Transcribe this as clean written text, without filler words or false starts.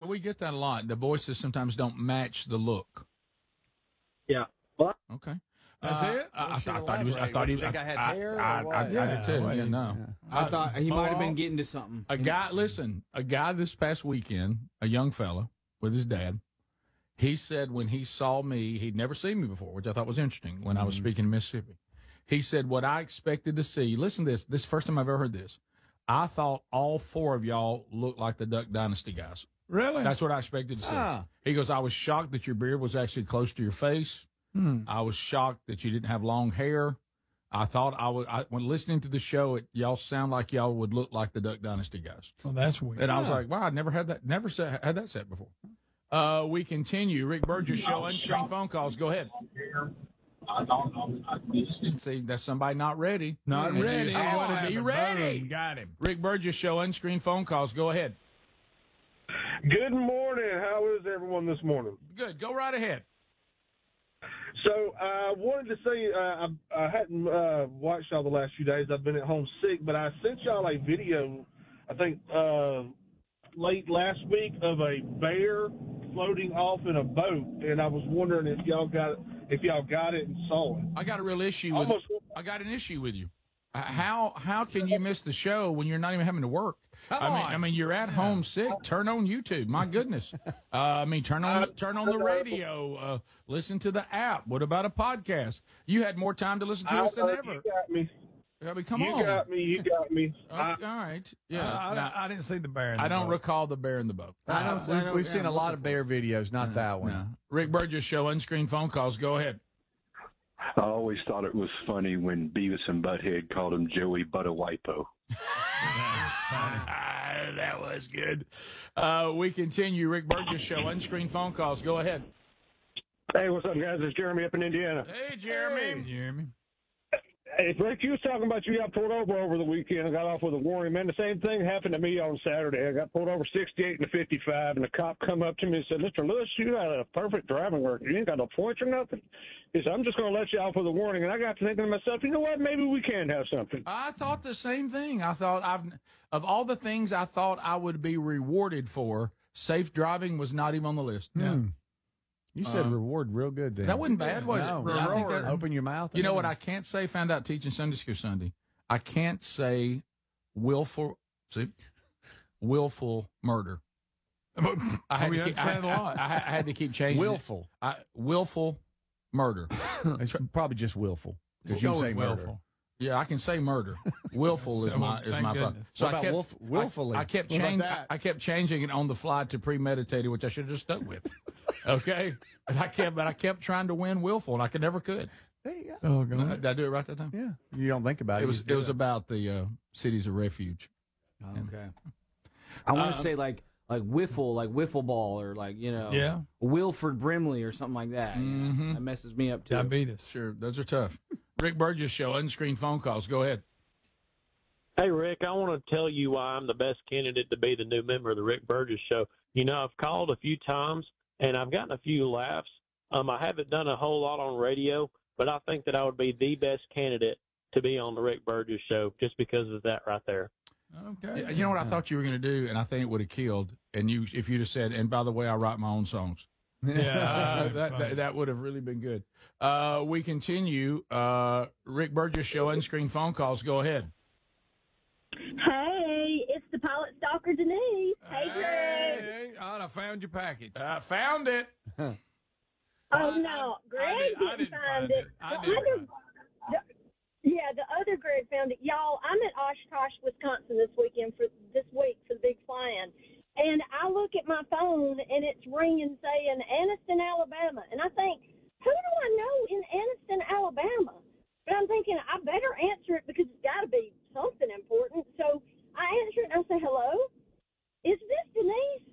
we get that a lot. The voices sometimes don't match the look. Yeah. Well, okay. That's it? I thought he was. I thought Do he you think I had hair? Or I what? did too. what Yeah, is- no. I thought he might have been getting to something. A guy, listen, a guy this past weekend, a young fella with his dad, he said when he saw me, he'd never seen me before, which I thought was interesting when I was speaking in Mississippi. He said, what I expected to see, listen to this, this is the first time I've ever heard this. I thought all four of y'all looked like the Duck Dynasty guys. Really? That's what I expected to see. He goes, I was shocked that your beard was actually close to your face. I was shocked that you didn't have long hair. I thought when listening to the show, y'all sound like y'all would look like the Duck Dynasty guys. Well, that's weird. And I was like, wow, I never had that, had that set before. We continue. Rick Burgess Show, unscreened phone calls. Go ahead. See, that's somebody not ready. Not ready. I want to be ready. Boom, got him. Rick Burgess Show, unscreened phone calls. Go ahead. Good morning. How is everyone this morning? Good. Go right ahead. So I wanted to say I hadn't watched y'all the last few days. I've been at home sick, but I sent y'all a video, I think late last week, of a bear floating off in a boat, and I was wondering if y'all got it and saw it. I got a real issue. I got an issue with you. How can you miss the show when you're not even having to work? I mean, you're at home sick. Turn on YouTube. My goodness. Turn on the radio. Listen to the app. What about a podcast? You had more time to listen to us than ever. You got me. I mean, come on. You got me. Okay, all right. Yeah. I didn't see the bear in the I don't boat. recall the bear in the boat. We've seen a lot of bear videos, not that one. No. Rick Burgess Show, unscreened phone calls. Go ahead. I always thought it was funny when Beavis and Butthead called him Joey Buttawipo. That was good. We continue. Rick Burgess Show, unscreened phone calls. Go ahead. Hey, what's up, guys? It's Jeremy up in Indiana. Hey, Jeremy. Jeremy. Hey, Rick, you was talking about you got pulled over the weekend and got off with a warning. Man, the same thing happened to me on Saturday. I got pulled over 68 and a 55, and the cop come up to me and said, Mr. Lewis, you got a perfect driving record. You ain't got no points or nothing. He said, I'm just going to let you off with a warning. And I got to thinking to myself, you know what? Maybe we can have something. I thought the same thing. I thought of all the things I thought I would be rewarded for, safe driving was not even on the list. Yeah. You said reward real good then. That wasn't bad, was No, it? I think that, open your mouth. you know what I can't say? Found out teaching Sunday school Sunday. I can't say willful murder. I had to keep, said it a lot. I had to keep changing. Willful. Willful murder. It's probably just willful. Because you Go say with murder. willful. Yeah, I can say murder. Willful is So, my thank problem. goodness. So What about willfully? I kept What about changing. that? I kept changing it on the fly to premeditated, which I should have just stuck with. Okay, but I kept trying to win willful, and I never could. There you go. Oh, God. Did I do it right that time? Yeah. You don't think about it. It was about the cities of refuge. Okay. I want to say like wiffle ball, or Yeah. Wilford Brimley or something like that. Mhm. That messes me up too. Diabetes. Sure, those are tough. Rick Burgess Show, unscreened phone calls. Go ahead. Hey, Rick, I want to tell you why I'm the best candidate to be the new member of the Rick Burgess Show. You know, I've called a few times, and I've gotten a few laughs. I haven't done a whole lot on radio, but I think that I would be the best candidate to be on the Rick Burgess Show just because of that right there. Okay. You know what I thought you were going to do, and I think it would have killed. And if you'd have said, and by the way, I write my own songs. Yeah. That would have really been good. We continue. Rick Burgess Show, unscreened phone calls. Go ahead. Hey, it's the pilot stalker Denise. Hey, Greg. Hey, I found your package. Found it. Oh, no, Greg didn't find it. Yeah, the other Greg found it. Y'all, I'm at Oshkosh, Wisconsin this week for the big fly-in. And I look at my phone, and it's ringing saying Anniston, Alabama. And I think, who do I know in Anniston, Alabama? But I'm thinking, I better answer it because it's got to be something important. So I answer it, and I say, hello? Is this Denise?